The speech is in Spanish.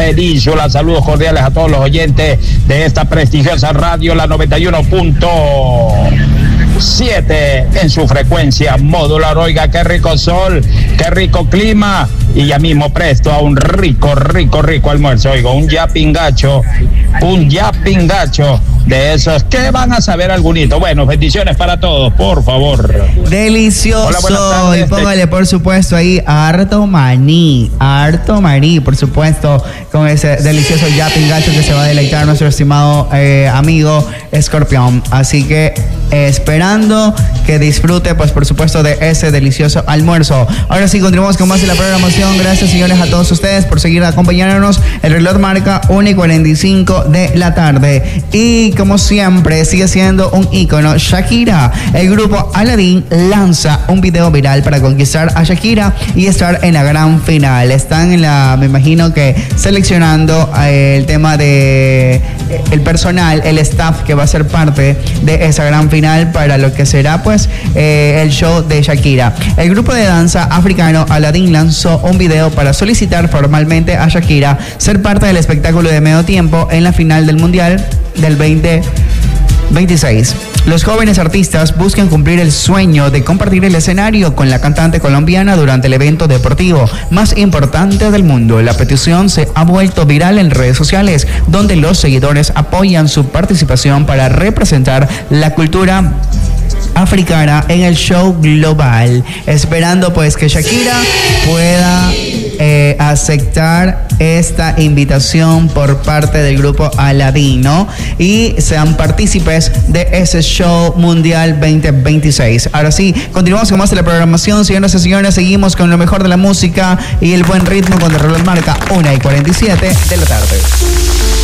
península. Saludos cordiales a todos los oyentes de esta prestigiosa radio, la 91.7 en su frecuencia modular. Oiga, qué rico sol, qué rico clima, y ya mismo presto a un rico almuerzo. Oiga, un yapingacho de esos que van a saber algunito. Bueno, bendiciones para todos, por favor. Delicioso. Hola, buenas tardes. Y póngale, por supuesto, ahí harto maní, por supuesto, con ese delicioso yapingacho que se va a deleitar nuestro estimado amigo Escorpión. Así que esperando que disfrute, pues por supuesto, de ese delicioso almuerzo. Ahora sí, continuamos con más de la programación. Gracias, señores, a todos ustedes por seguir acompañándonos. El reloj marca 1:45 de la tarde. Y como siempre, sigue siendo un ícono Shakira. El grupo Aladdin lanza un video viral para conquistar a Shakira y estar en la gran final. Están me imagino que seleccionando el tema de el personal, el staff que va a ser parte de esa gran final para lo que será pues el show de Shakira. El grupo de danza africano Aladdin lanzó un video para solicitar formalmente a Shakira ser parte del espectáculo de medio tiempo en la final del Mundial del 2026. Los jóvenes artistas buscan cumplir el sueño de compartir el escenario con la cantante colombiana durante el evento deportivo más importante del mundo. La petición se ha vuelto viral en redes sociales, donde los seguidores apoyan su participación para representar la cultura africana en el show global, esperando pues que Shakira pueda aceptar esta invitación por parte del grupo Aladdin, ¿no? Y sean partícipes de ese show mundial 2026. Ahora sí, continuamos con más de la programación, señoras y señores. Seguimos con lo mejor de la música y el buen ritmo cuando el reloj marca 1:47 de la tarde.